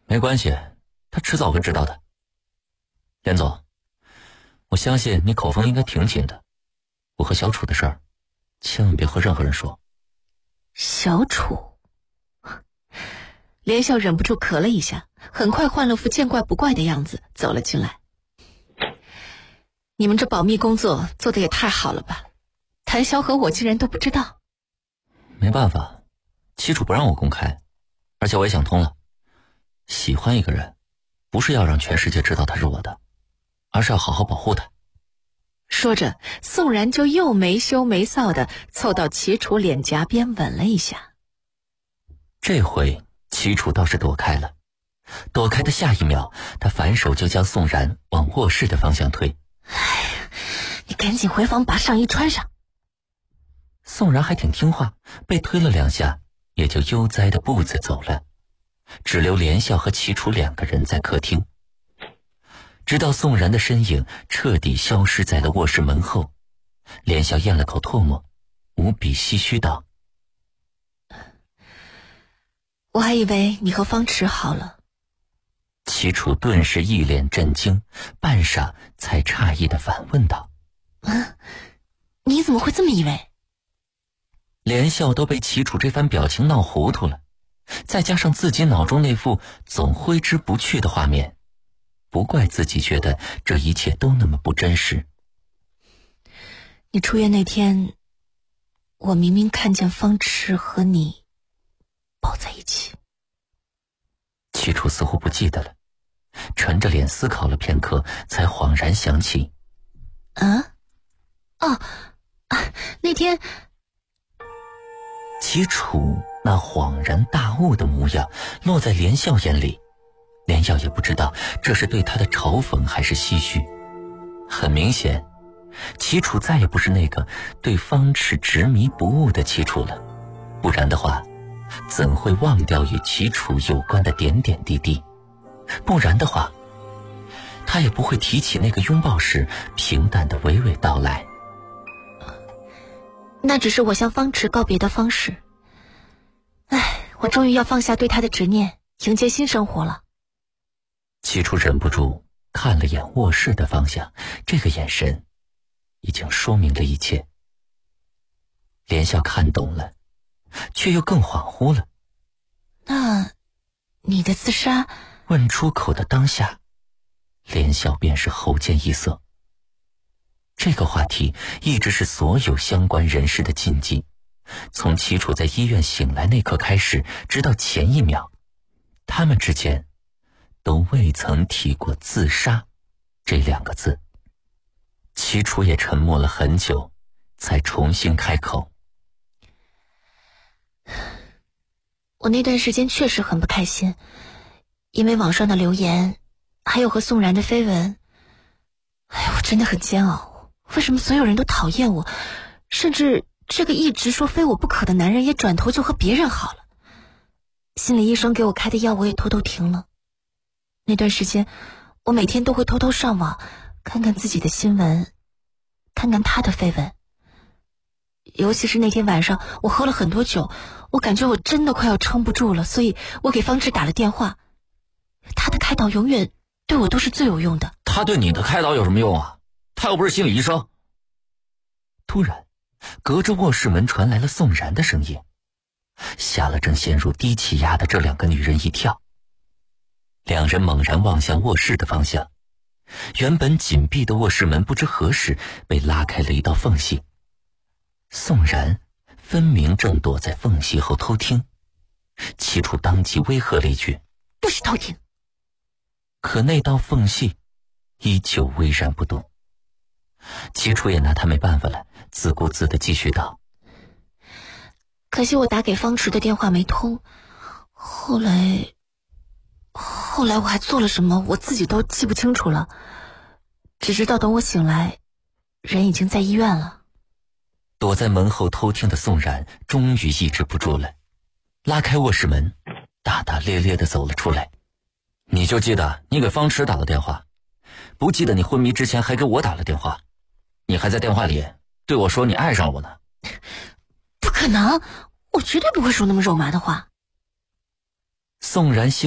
没关系，他迟早会知道的。连总，我相信你口风应该挺紧的，我和小楚的事儿，千万别和任何人说。 小楚，连笑忍不住咳了一下，很快换了副见怪不怪的样子走了进来。你们这保密工作做得也太好了吧，谭潇和我竟然都不知道。 没办法，齐楚不让我公开，而且我也想通了，喜欢一个人不是要让全世界知道他是我的，而是要好好保护他。 说着，宋然就又没羞没臊地凑到齐楚脸颊边吻了一下。 这回齐楚倒是躲开了，躲开的下一秒，他反手就将宋然往卧室的方向推。 哎呀，你赶紧回房把上衣穿上。 宋然还挺听话，被推了2下，也就悠哉的步子走了，只留连笑和齐楚2个人在客厅。直到宋然的身影彻底消失在了卧室门后，连笑咽了口唾沫，无比唏嘘道： 我还以为你和方池好了。 齐楚顿时一脸震惊，半晌才诧异地反问道： 你怎么会这么以为？ 连笑都被齐楚这番表情闹糊涂了，再加上自己脑中那副总挥之不去的画面，不怪自己觉得这一切都那么不真实。 你出院那天，我明明看见方池和你抱在一起。 齐楚似乎不记得了，沉着脸思考了片刻，才恍然想起。 那天齐楚那恍然大悟的模样落在连笑眼里，连笑也不知道这是对他的嘲讽还是唏嘘。很明显，齐楚再也不是那个对方池执迷不悟的齐楚了，不然的话怎会忘掉与齐楚有关的点点滴滴？不然的话，他也不会提起那个拥抱时平淡的娓娓道来。 那只是我向方池告别的方式。我终于要放下对他的执念，迎接新生活了。 齐楚忍不住看了眼卧室的方向，这个眼神已经说明了一切。连笑看懂了，却又更恍惚了。 那你的自杀？ 问出口的当下，连笑便是喉间一涩。这个话题一直是所有相关人士的禁忌，从齐楚在医院醒来那刻开始，直到前一秒，他们之间都未曾提过自杀这2个字。齐楚也沉默了很久，才重新开口。 我那段时间确实很不开心，因为网上的留言，还有和宋然的绯闻。我真的很煎熬，为什么所有人都讨厌我，甚至这个一直说非我不可的男人也转头就和别人好了。心理医生给我开的药我也偷偷停了。那段时间我每天都会偷偷上网看看自己的新闻，看看他的绯闻。尤其是那天晚上我喝了很多酒，我感觉我真的快要撑不住了，所以我给方池打了电话。他的开导永远对我都是最有用的。 他对你的开导有什么用啊？他又不是心理医生。突然隔着卧室门传来了宋然的声音，吓了正陷入低气压的这2个女人一跳。2人猛然望向卧室的方向，原本紧闭的卧室门不知何时被拉开了一道缝隙。宋然分明正躲在缝隙后偷听，齐楚当即威吓了一句： 不许偷听。 可那道缝隙依旧巍然不动。齐楚也拿他没办法了，自顾自地继续道： 可惜我打给方池的电话没通，后来我还做了什么我自己都记不清楚了，只知道等我醒来，人已经在医院了。 躲在门后偷听的宋然终于抑制不住了，拉开卧室门，大大咧咧地走了出来。你就记得你给方池打了电话，不记得你昏迷之前还给我打了电话，你还在电话里对我说你爱上我呢。 不可能，我绝对不会说那么肉麻的话。 宋然